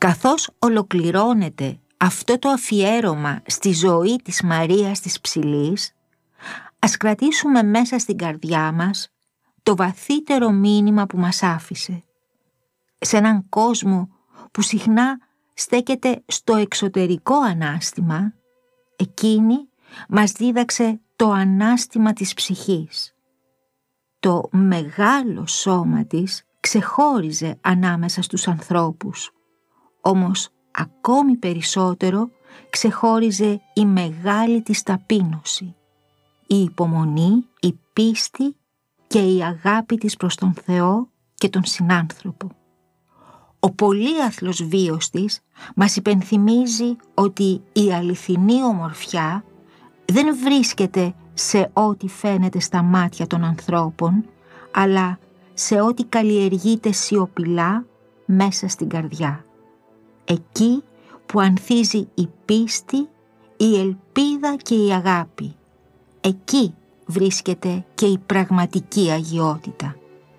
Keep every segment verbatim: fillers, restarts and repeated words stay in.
Καθώς ολοκληρώνεται αυτό το αφιέρωμα στη ζωή της Μαρίας της Ψηλής, ας κρατήσουμε μέσα στην καρδιά μας το βαθύτερο μήνυμα που μας άφησε. Σε έναν κόσμο που συχνά στέκεται στο εξωτερικό ανάστημα, εκείνη μας δίδαξε το ανάστημα της ψυχής. Το μεγάλο σώμα της ξεχώριζε ανάμεσα στους ανθρώπους, όμως ακόμη περισσότερο ξεχώριζε η μεγάλη της ταπείνωση, η υπομονή, η πίστη και η αγάπη της προς τον Θεό και τον συνάνθρωπο. Ο πολύαθλος βίος της μας υπενθυμίζει ότι η αληθινή ομορφιά δεν βρίσκεται σε ό,τι φαίνεται στα μάτια των ανθρώπων, αλλά σε ό,τι καλλιεργείται σιωπηλά μέσα στην καρδιά. Εκεί που ανθίζει η πίστη, η ελπίδα και η αγάπη. Εκεί βρίσκεται και η πραγματική αγιότητα.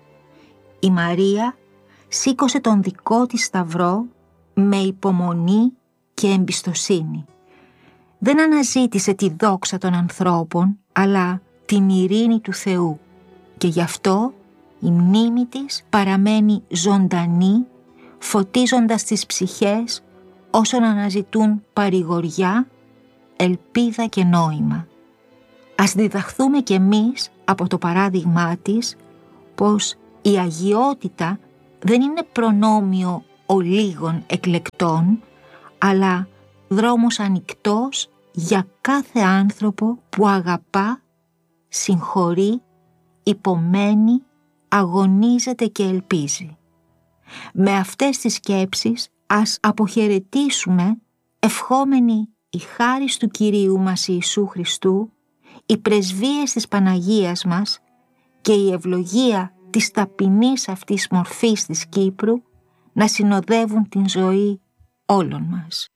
Η Μαρία σήκωσε τον δικό της σταυρό με υπομονή και εμπιστοσύνη. Δεν αναζήτησε τη δόξα των ανθρώπων, αλλά την ειρήνη του Θεού, και γι' αυτό η μνήμη της παραμένει ζωντανή, φωτίζοντας τις ψυχές όσων αναζητούν παρηγοριά, ελπίδα και νόημα. Ας διδαχθούμε κι εμείς από το παράδειγμά της πως η αγιότητα δεν είναι προνόμιο ολίγων εκλεκτών, αλλά δρόμος ανοιχτός για κάθε άνθρωπο που αγαπά, συγχωρεί, υπομένει, αγωνίζεται και ελπίζει. Με αυτές τις σκέψεις ας αποχαιρετήσουμε, ευχόμενοι η χάρις του Κυρίου μας Ιησού Χριστού, οι πρεσβείες της Παναγίας μας και η ευλογία της ταπεινής αυτής μορφής της Κύπρου να συνοδεύουν την ζωή όλων μας.